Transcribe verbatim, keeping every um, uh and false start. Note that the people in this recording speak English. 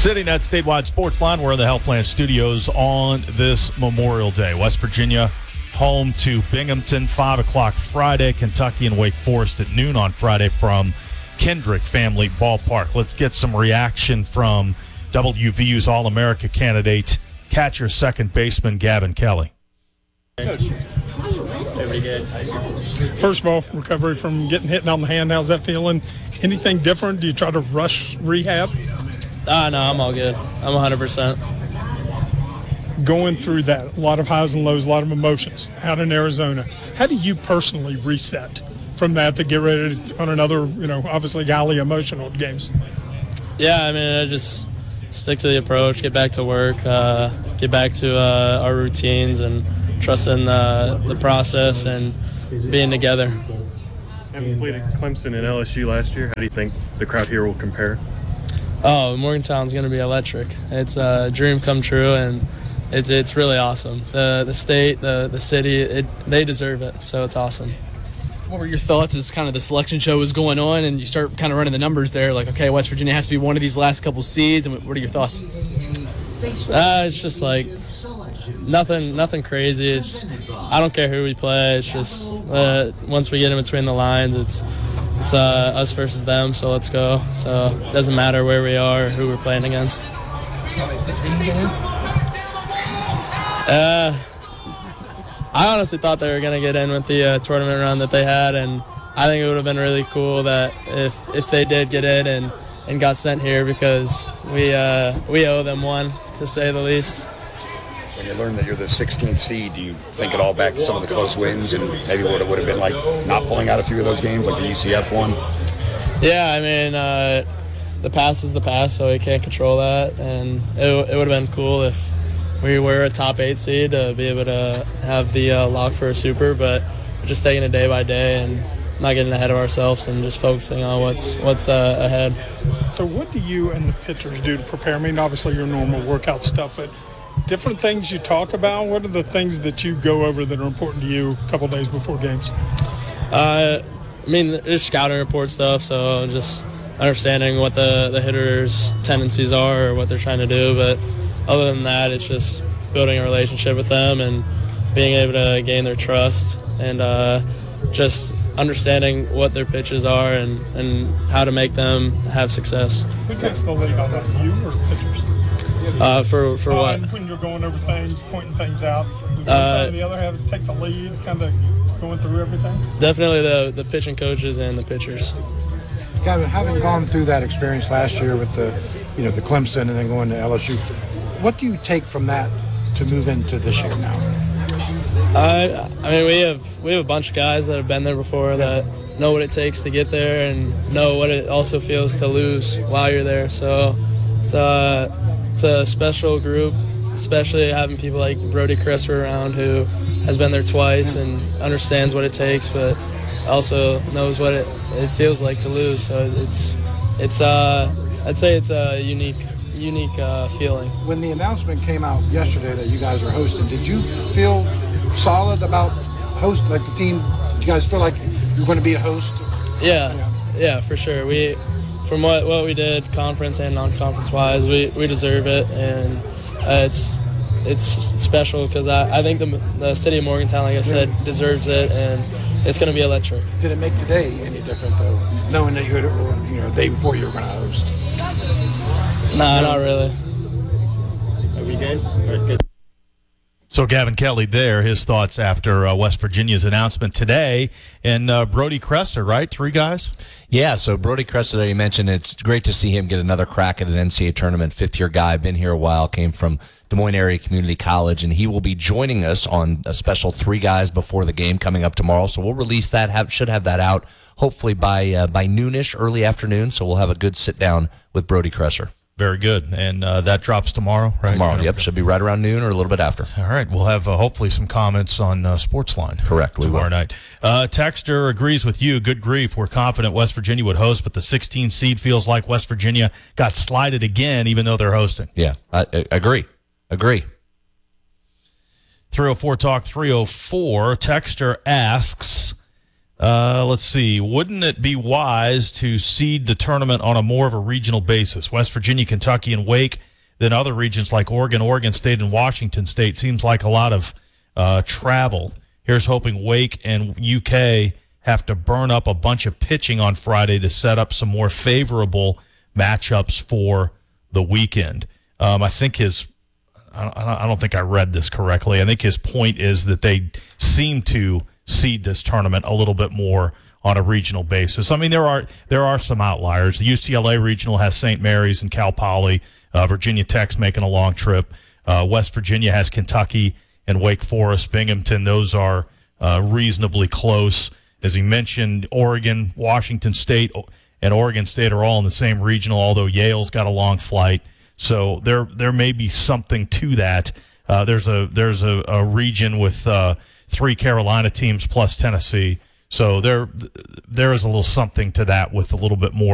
Sitting at Statewide Sports Line, we're in the Health Plan Studios on this Memorial Day. West Virginia home to Binghamton, five o'clock Friday. Kentucky and Wake Forest at noon on Friday from Kendrick Family Ballpark. Let's get some reaction from W V U's All-America candidate, catcher, second baseman Gavin Kelly. Pretty good. First of all, recovery from getting hit on the hand, how's that feeling? Anything different? Do you try to rush rehab? Ah, no, I'm all good. I'm one hundred percent. Going through that, a lot of highs and lows, a lot of emotions out in Arizona. How do you personally reset from that to get ready to, on another, you know, obviously highly emotional games? Yeah, I mean, I just stick to the approach, get back to work, uh, get back to uh, our routines, and trust in the, the process and being together. Having played at Clemson and L S U last year, how do you think the crowd here will compare? Oh, Morgantown's going to be electric. It's a dream come true, and it's it's really awesome. The the state, the the city, it, they deserve it, so it's awesome. What were your thoughts as kind of the selection show was going on and you start kind of running the numbers there? Like, okay, West Virginia has to be one of these last couple seeds. And what are your thoughts? Uh, it's just like nothing nothing crazy. It's I don't care who we play. It's just uh, once we get in between the lines, it's it's uh, us versus them. So let's go. So it doesn't matter where we are or who we're playing against. Uh, I honestly thought they were going to get in with the uh, tournament run that they had, and I think it would have been really cool that if if they did get in and, and got sent here, because we uh, we owe them one, to say the least. When you learn that you're the sixteenth seed, do you think it all back to some of the close wins and maybe what it would have been like not pulling out a few of those games like the U C F one? Yeah, I mean, uh, the past is the past, so we can't control that, and it, it would have been cool if we were a top eight seed to be able to have the uh, lock for a super, but we're just taking it day by day and not getting ahead of ourselves and just focusing on what's what's uh, ahead. So what do you and the pitchers do to prepare? I mean, obviously your normal workout stuff, but different things you talk about? What are the things that you go over that are important to you a couple days before games? Uh, I mean, there's scouting report stuff, so just understanding what the, the hitters' tendencies are or what they're trying to do, but other than that, it's just building a relationship with them and being able to gain their trust and uh, just understanding what their pitches are and, and how to make them have success. Who takes the lead on that, you or pitchers? Uh, for for uh, what? When you're going over things, pointing things out, does one Uh, side or the other have to take the lead, kind of going through everything? Definitely the, the pitching coaches and the pitchers. Gavin, having gone through that experience last year with the, you know, the Clemson and then going to L S U, what do you take from that to move into this year now? Uh, I mean, we have we have a bunch of guys that have been there before that know what it takes to get there and know what it also feels to lose while you're there. So it's a it's a special group, especially having people like Brody Cresser around who has been there twice and understands what it takes, but also knows what it, it feels like to lose. So it's it's uh, I'd say it's a unique. unique uh, feeling. When the announcement came out yesterday that you guys are hosting, did you feel solid about host, like the team? Did you guys feel like you're going to be a host? Yeah, yeah, yeah, for sure. We, from what, what we did, conference and non-conference wise, we, we deserve it, and uh, it's it's special because I, I think the the city of Morgantown, like I said, yeah. deserves it, and it's going to be electric. Did it make today any different though, knowing that you had, you know, the day before you were going to host? Nah, not really. Are we good? We're good. So Gavin Kelly there, his thoughts after uh, West Virginia's announcement today. And uh, Brody Cresser, right? Three guys? Yeah, so Brody Cresser that you mentioned, it's great to see him get another crack at an N C double A tournament. Fifth-year guy, been here a while, came from Des Moines Area Community College, and he will be joining us on a special three guys before the game coming up tomorrow. So we'll release that, have, should have that out hopefully by uh, by noonish, early afternoon. So we'll have a good sit-down with Brody Cresser. Very good. And uh, that drops tomorrow, right? Tomorrow, yep. Should be right around noon or a little bit after. All right. We'll have uh, hopefully some comments on uh, Sportsline. Correct. We tomorrow will. night. Uh, Texter agrees with you. Good grief. We're confident West Virginia would host, but the sixteen seed feels like West Virginia got slided again, even though they're hosting. Yeah, I, I agree. Agree. three oh four Talk three oh four. Texter asks, Uh, let's see. Wouldn't it be wise to seed the tournament on a more of a regional basis? West Virginia, Kentucky, and Wake, then other regions like Oregon, Oregon State, and Washington State. Seems like a lot of uh, travel. Here's hoping Wake and U K have to burn up a bunch of pitching on Friday to set up some more favorable matchups for the weekend. Um, I think his I don't think I read this correctly. I think his point is that they seem to seed this tournament a little bit more on a regional basis. I mean, there are there are some outliers. The U C L A regional has Saint Mary's and Cal Poly. Uh, Virginia Tech's making a long trip. Uh, West Virginia has Kentucky and Wake Forest, Binghamton. Those are uh, reasonably close. As he mentioned, Oregon, Washington State, and Oregon State are all in the same regional, although Yale's got a long flight. So there there may be something to that. Uh, there's a there's a, a region with uh, three Carolina teams plus Tennessee. So there there is a little something to that with a little bit more